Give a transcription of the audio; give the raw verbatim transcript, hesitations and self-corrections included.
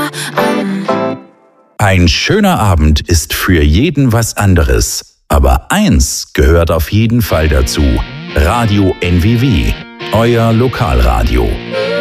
Ein schöner Abend ist für jeden was anderes. Aber eins gehört auf jeden Fall dazu. Radio N W W, euer Lokalradio.